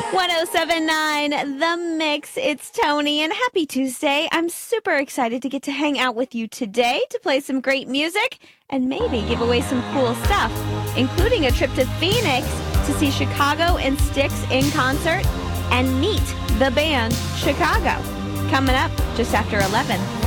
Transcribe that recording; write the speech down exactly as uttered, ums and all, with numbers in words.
ten seventy-nine The Mix. It's Tony, and happy Tuesday. I'm super excited to get to hang out with you today to play some great music and maybe give away some cool stuff, including a trip to Phoenix to see Chicago and Styx in concert and meet the band Chicago. Coming up just after eleven.